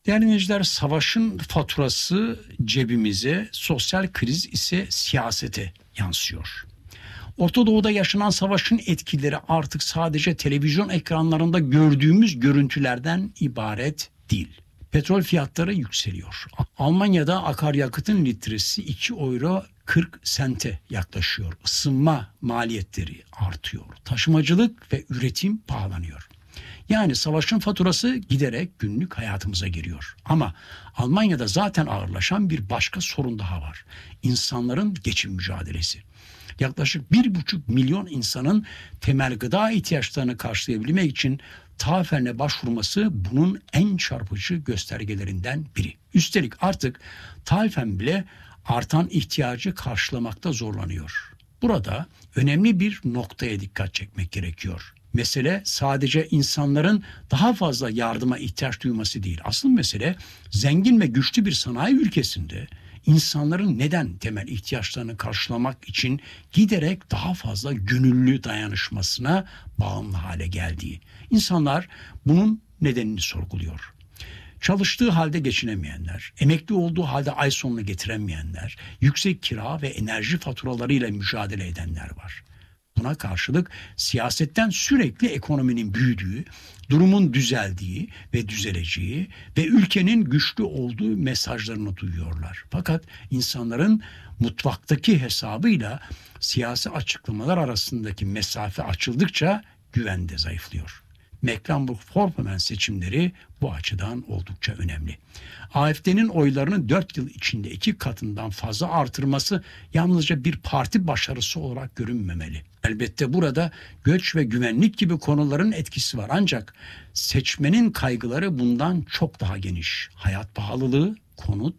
Değerli dinleyiciler, savaşın faturası cebimize, sosyal kriz ise siyasete yansıyor. Orta Doğu'da yaşanan savaşın etkileri artık sadece televizyon ekranlarında gördüğümüz görüntülerden ibaret değil. Petrol fiyatları yükseliyor. Almanya'da akaryakıtın litresi 2 euro 40 sente yaklaşıyor. Isınma maliyetleri artıyor. Taşımacılık ve üretim pahalanıyor. Yani savaşın faturası giderek günlük hayatımıza giriyor. Ama Almanya'da zaten ağırlaşan bir başka sorun daha var. İnsanların geçim mücadelesi. Yaklaşık 1,5 milyon insanın temel gıda ihtiyaçlarını karşılayabilmek için taahhütlerine başvurması bunun en çarpıcı göstergelerinden biri. Üstelik artık taahhüten bile artan ihtiyacı karşılamakta zorlanıyor. Burada önemli bir noktaya dikkat çekmek gerekiyor. Mesele sadece insanların daha fazla yardıma ihtiyaç duyması değil. Asıl mesele zengin ve güçlü bir sanayi ülkesinde insanların neden temel ihtiyaçlarını karşılamak için giderek daha fazla gönüllü dayanışmasına bağımlı hale geldiği. İnsanlar bunun nedenini sorguluyor. Çalıştığı halde geçinemeyenler, emekli olduğu halde ay sonunu getiremeyenler, yüksek kira ve enerji faturalarıyla mücadele edenler var. Buna karşılık siyasetten sürekli ekonominin büyüdüğü, durumun düzeldiği ve düzeleceği ve ülkenin güçlü olduğu mesajlarını duyuyorlar. Fakat insanların mutfaktaki hesabıyla siyasi açıklamalar arasındaki mesafe açıldıkça güven de zayıflıyor. Mecklenburg-Vorpommern seçimleri bu açıdan oldukça önemli. AfD'nin oylarını 4 yıl içinde 2 katından fazla artırması yalnızca bir parti başarısı olarak görünmemeli. Elbette burada göç ve güvenlik gibi konuların etkisi var, ancak seçmenin kaygıları bundan çok daha geniş. Hayat pahalılığı, konut,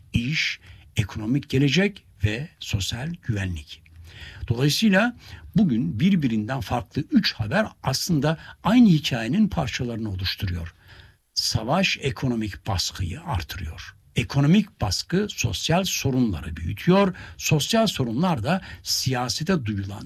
iş, ekonomik gelecek ve sosyal güvenlik. Dolayısıyla bugün birbirinden farklı 3 haber aslında aynı hikayenin parçalarını oluşturuyor. Savaş ekonomik baskıyı artırıyor. Ekonomik baskı sosyal sorunları büyütüyor. Sosyal sorunlar da siyasete duyulan